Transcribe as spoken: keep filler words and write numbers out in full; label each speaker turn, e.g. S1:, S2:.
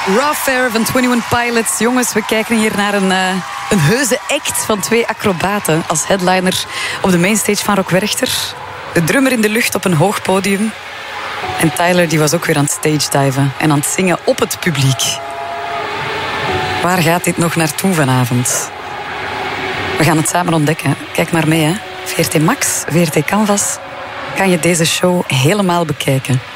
S1: Raw Fair van eenentwintig Pilots. Jongens, we kijken hier naar een, uh, een heuse act van twee acrobaten als headliner op de mainstage van Rock Werchter. De drummer in de lucht op een hoog podium. En Tyler die was ook weer aan het stage diven en aan het zingen op het publiek. Waar gaat dit nog naartoe vanavond? We gaan het samen ontdekken. Kijk maar mee, hè. V R T Max, V R T Canvas. Kan je deze show helemaal bekijken.